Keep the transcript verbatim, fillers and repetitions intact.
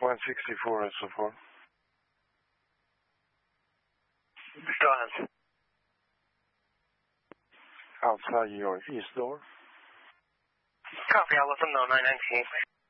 one sixty-four S O four. Go ahead. Outside your east door. Copy, I'll let them know, nine nineteen.